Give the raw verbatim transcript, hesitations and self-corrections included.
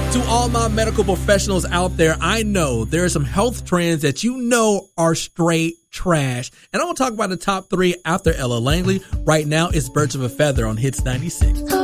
To all my medical professionals out there, I know there are some health trends that you know are straight trash. And I'm going to talk about the top three after Ella Langley. Right now, it's Birds of a Feather on Hits ninety-six.